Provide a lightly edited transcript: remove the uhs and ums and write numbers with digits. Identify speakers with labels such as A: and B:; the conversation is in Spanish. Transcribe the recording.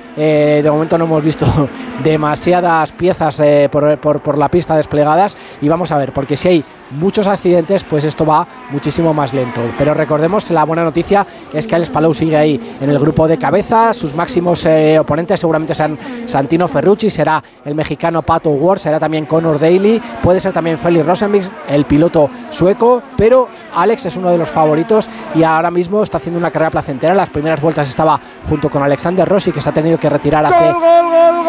A: de momento no hemos visto demasiadas piezas por la pista desplegadas, y vamos a ver, porque si hay muchos accidentes, pues esto va muchísimo más lento. Pero recordemos que la buena noticia es que Alex Palou sigue ahí en el grupo de cabeza. Sus máximos oponentes seguramente serán Santino Ferrucci, será el mexicano Pato Ward, será también Conor Daly, puede ser también Felix Rosenqvist, el piloto sueco, pero Alex es uno de los favoritos y ahora mismo está haciendo una carrera placentera. Las primeras vueltas estaba junto con Alexander Rossi, que se ha tenido que retirar hace